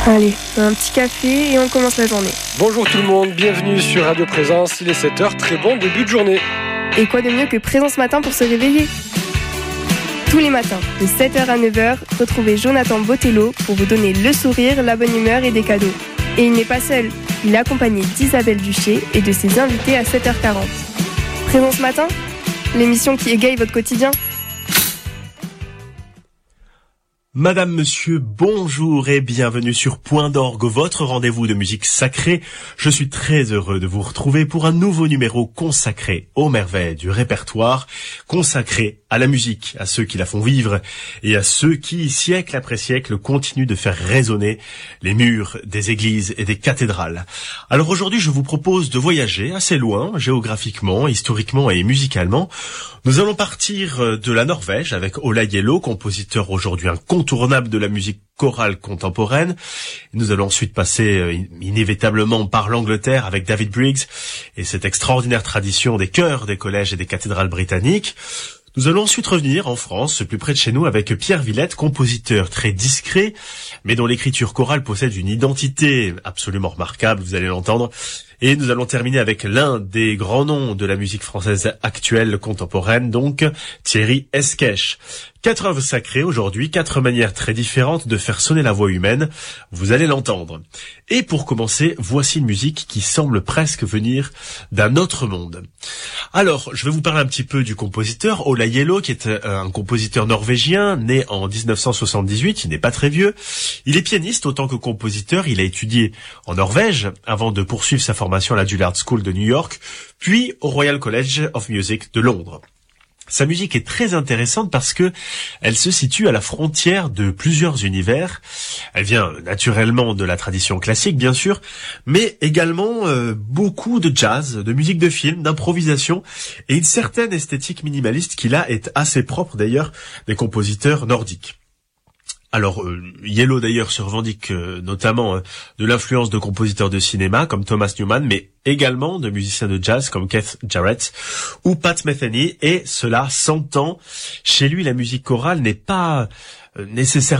Allez, un petit café et on commence la journée. Bonjour tout le monde, bienvenue sur Radio Présence, il est 7h, très bon début de journée. Et quoi de mieux que Présence Matin pour se réveiller ? Tous les matins, de 7h à 9h, retrouvez Jonathan Botello pour vous donner le sourire, la bonne humeur et des cadeaux. Et il n'est pas seul, il est accompagné d'Isabelle Duché et de ses invités à 7h40. Présence Matin, l'émission qui égaye votre quotidien. Madame, monsieur, bonjour et bienvenue sur Point d'Orgue, votre rendez-vous de musique sacrée. Je suis très heureux de vous retrouver pour un nouveau numéro consacré aux merveilles du répertoire, consacré à la musique, à ceux qui la font vivre et à ceux qui, siècle après siècle, continuent de faire résonner les murs des églises et des cathédrales. Alors aujourd'hui, je vous propose de voyager assez loin, géographiquement, historiquement et musicalement. Nous allons partir de la Norvège avec Ola Yellow, compositeur aujourd'hui incontournable de la musique chorale contemporaine. Nous allons ensuite passer inévitablement par l'Angleterre avec David Briggs et cette extraordinaire tradition des chœurs des collèges et des cathédrales britanniques. Nous allons ensuite revenir en France, plus près de chez nous, avec Pierre Villette, compositeur très discret, mais dont l'écriture chorale possède une identité absolument remarquable, vous allez l'entendre. Et nous allons terminer avec l'un des grands noms de la musique française actuelle, contemporaine, donc Thierry Esquèche. 4 œuvres sacrées aujourd'hui, 4 manières très différentes de faire sonner la voix humaine, vous allez l'entendre. Et pour commencer, voici une musique qui semble presque venir d'un autre monde. Alors, je vais vous parler un petit peu du compositeur, Ola Yellow, qui est un compositeur norvégien, né en 1978, il n'est pas très vieux. Il est pianiste autant que compositeur, il a étudié en Norvège avant de poursuivre sa formation à la Juilliard School de New York, puis au Royal College of Music de Londres. Sa musique est très intéressante parce que elle se situe à la frontière de plusieurs univers. Elle vient naturellement de la tradition classique, bien sûr, mais également beaucoup de jazz, de musique de film, d'improvisation et une certaine esthétique minimaliste qui là est assez propre d'ailleurs des compositeurs nordiques. Alors, Yellow d'ailleurs se revendique notamment de l'influence de compositeurs de cinéma comme Thomas Newman, mais également de musiciens de jazz comme Keith Jarrett ou Pat Metheny, et cela s'entend. Chez lui, la musique chorale n'est pas nécessairement